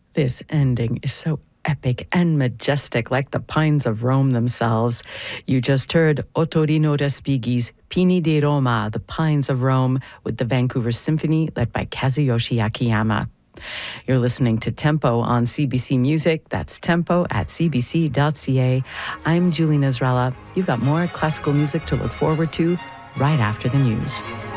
This ending is so epic and majestic, like the pines of Rome themselves. You just heard Ottorino Respighi's Pini di Roma, the Pines of Rome, with the Vancouver Symphony led by Kazuyoshi Akiyama. You're listening to Tempo on CBC Music. That's tempo at cbc.ca. I'm Julie Nazrella. You've got more classical music to look forward to right after the news.